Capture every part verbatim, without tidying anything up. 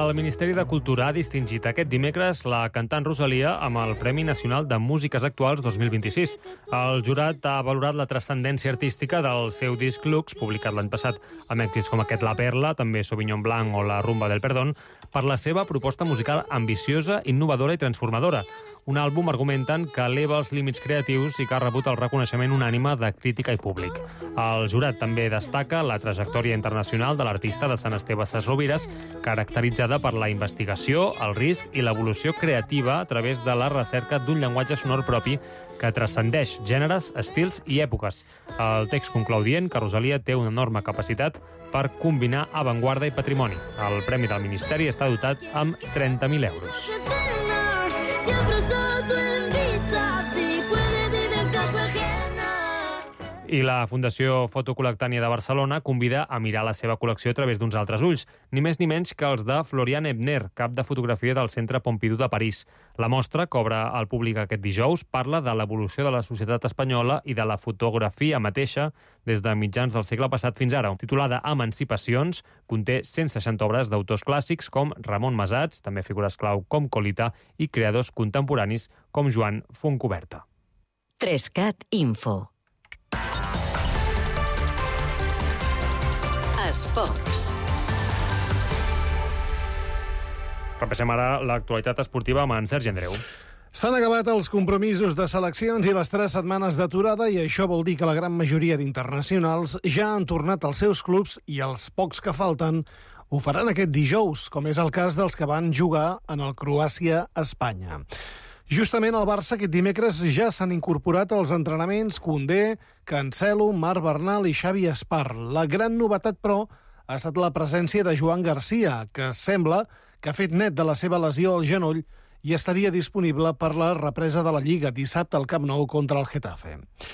El Ministeri de Cultura ha distingit aquest dimecres la cantant Rosalia amb el Premi Nacional de Músiques Actuals dos mil vint-i-sis. El jurat ha valorat la transcendència artística del seu disc Lux, publicat l'any passat, amb èxits com aquest La Perla, també Sauvignon Blanc o La Rumba del Perdón, per la seva proposta musical ambiciosa, innovadora i transformadora. Un àlbum, argumenten, que eleva els límits creatius i que ha rebut el reconeixement unànime de crítica i públic. El jurat també destaca la trajectòria internacional de l'artista de Sant Esteve Sesrovires, caracteritzada per la investigació, el risc i l'evolució creativa a través de la recerca d'un llenguatge sonor propi que transcendeix gèneres, estils i èpoques. El text conclou dient que Rosalia té una enorme capacitat per combinar avantguarda i patrimoni. El Premi del Ministeri està dotat amb trenta mil euros. I la Fundació Fotocolectània de Barcelona convida a mirar la seva col·lecció a través d'uns altres ulls, ni més ni menys que els de Florian Ebner, cap de fotografia del Centre Pompidou de París. La mostra, que obre al públic aquest dijous, parla de l'evolució de la societat espanyola i de la fotografia mateixa des de mitjans del segle passat fins ara. Titulada Emancipacions, conté cent seixanta obres d'autors clàssics com Ramon Masats, també figures clau com Colita, i creadors contemporanis com Joan Fontcoberta. Trescat Info. Esports. Repassem ara l'actualitat esportiva amb en Sergi Andreu. S'han acabat els compromisos de seleccions i les tres setmanes d'aturada, i això vol dir que la gran majoria d'internacionals ja han tornat als seus clubs i els pocs que falten ho faran aquest dijous, com és el cas dels que van jugar en el Croàcia-Espanya. Justament al Barça aquest dimecres ja s'han incorporat als entrenaments Koundé, Cancelo, Marc Bernal i Xavi Espar. La gran novetat, però, ha estat la presència de Joan Garcia, que sembla que ha fet net de la seva lesió al genoll i estaria disponible per la represa de la Lliga dissabte al Camp Nou contra el Getafe.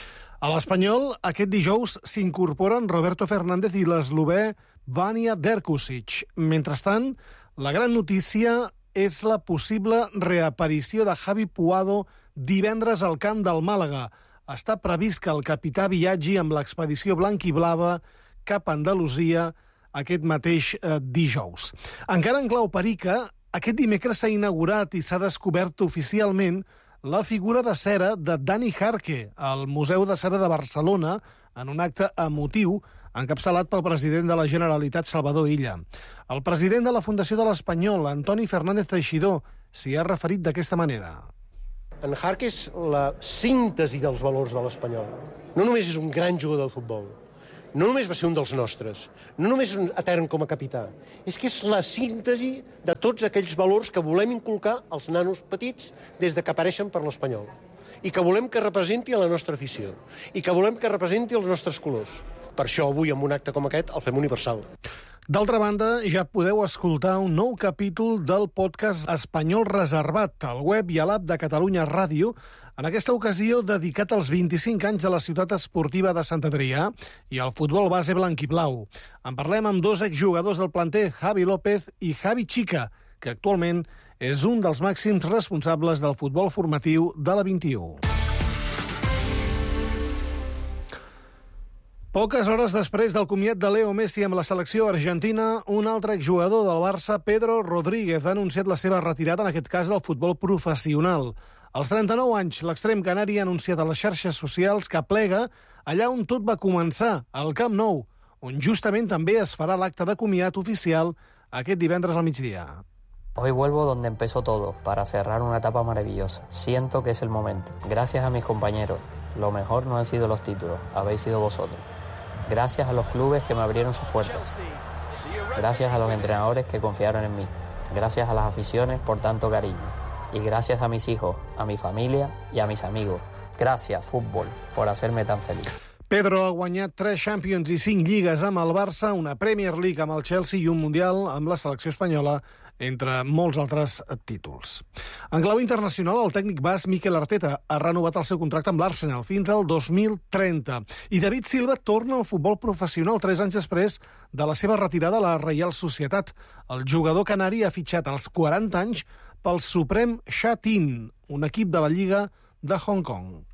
A l'Espanyol, aquest dijous s'incorporen Roberto Fernández i l'eslovè Vanja Drkušić. Mentrestant, la gran notícia és la possible reaparició de Javi Puado divendres al camp del Màlaga. Està previst que el capità viatgi amb l'expedició blanc-i-blava cap a Andalusia aquest mateix eh, dijous. Encara en clau perica, aquest dimecres s'ha inaugurat i s'ha descobert oficialment la figura de cera de Dani Jarque al Museu de Cera de Barcelona en un acte emotiu encapçalat pel president de la Generalitat, Salvador Illa. El president de la Fundació de l'Espanyol, Antoni Fernández Teixidor, s'hi ha referit d'aquesta manera. En Jarque és la síntesi dels valors de l'Espanyol. No només és un gran jugador de futbol, no només va ser un dels nostres, no només és un etern com a capità, és que és la síntesi de tots aquells valors que volem inculcar als nanos petits des de que apareixen per l'Espanyol i que volem que representi a la nostra afició i que volem que representi els nostres colors. Per això avui, amb un acte com aquest, el fem universal. D'altra banda, ja podeu escoltar un nou capítol del podcast Espanyol Reservat, al web i a l'app de Catalunya Ràdio, en aquesta ocasió dedicat als vint-i-cinc anys de la ciutat esportiva de Sant Adrià i al futbol base blanc i blau. En parlem amb dos exjugadors del planter, Javi López i Javi Chica, que actualment és un dels màxims responsables del futbol formatiu de la vint-i-u. Poques hores després del comiat de Leo Messi amb la selecció argentina, un altre exjugador del Barça, Pedro Rodríguez, ha anunciat la seva retirada, en aquest cas del futbol professional. Als trenta-nou anys, l'extrem canari ha anunciat a les xarxes socials que plega allà on tot va començar, al Camp Nou, on justament també es farà l'acte de comiat oficial aquest divendres al migdia. Hoy vuelvo donde empezó todo, para cerrar una etapa maravillosa. Siento que es el momento. Gracias a mis compañeros. Lo mejor no han sido los títulos, habéis sido vosotros. Gracias a los clubes que me abrieron sus puertas. Gracias a los entrenadores que confiaron en mí. Gracias a las aficiones por tanto cariño. Y gracias a mis hijos, a mi familia y a mis amigos. Gracias, fútbol, por hacerme tan feliz. Pedro ha guanyat tres Champions i cinc lligues amb el Barça, una Premier League amb el Chelsea i un Mundial amb la selecció espanyola, entre molts altres títols. En clau internacional, el tècnic basc Mikel Arteta ha renovat el seu contracte amb l'Arsenal fins al dos mil trenta. I David Silva torna al futbol professional tres anys després de la seva retirada a la Reial Societat. El jugador canari ha fitxat als quaranta anys pel Suprem Sha-Tin, un equip de la Lliga de Hong Kong.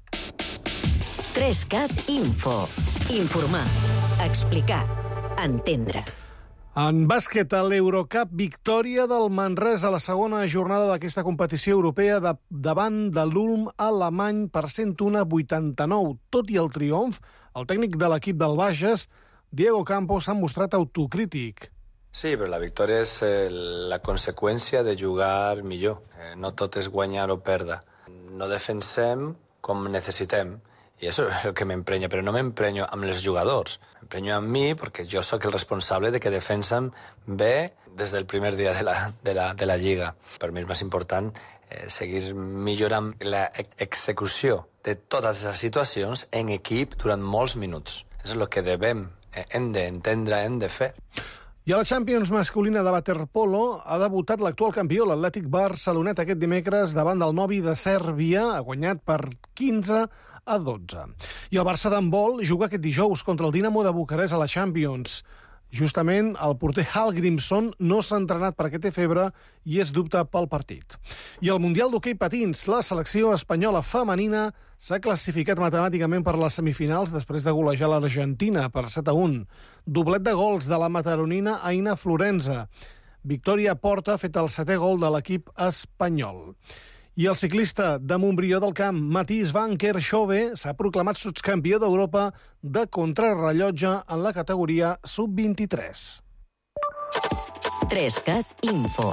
Trescat Info. Informar, explicar, entendre. En bàsquet, a l'Eurocup, victòria del Manresa a la segona jornada d'aquesta competició europea de, davant de l'Ulm alemany per cent un a vuitanta-nou. Tot i el triomf, el tècnic de l'equip del Bages, Diego Campos, s'ha mostrat autocrític. Sí, però la victòria és eh, la conseqüència de jugar millor. Eh, no tot és guanyar o perdre. No defensem com necessitem. I això és el que m'emprenya, però no m'emprenyo amb els jugadors. M'emprenyo amb mi perquè jo sóc el responsable de que defensen bé des del primer dia de la, de la, de la Lliga. Per mi és més important eh, seguir millorant la execució de totes les situacions en equip durant molts minuts. És el que devem, eh, hem d'entendre, hem de fer. I a la Champions masculina de waterpolo ha debutat l'actual campió, l'Atlètic Barcelonet, aquest dimecres davant del Novi de Sèrbia. Ha guanyat per quinze a dotze. I el Barça d'handbol juga aquest dijous contra el Dinamo de Bucarest a la Champions. Justament, el porter Hallgrímsson no s'ha entrenat perquè té febre i és dubte pel partit. I al Mundial d'Hoquei Patins, la selecció espanyola femenina s'ha classificat matemàticament per les semifinals després de golejar l'Argentina per set a un. Doblet de gols de la mataronina Aina Florenza. Victòria Porta ha fet el setè gol de l'equip espanyol. I el ciclista de Montbrió del Camp, Mathies van Kerschoove, s'ha proclamat subcampió d'Europa de contrarrellotge en la categoria sub vint-i-tres. Trescat Info.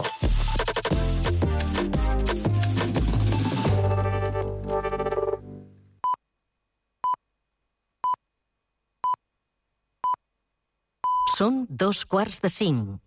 Són dos quarts de cinc.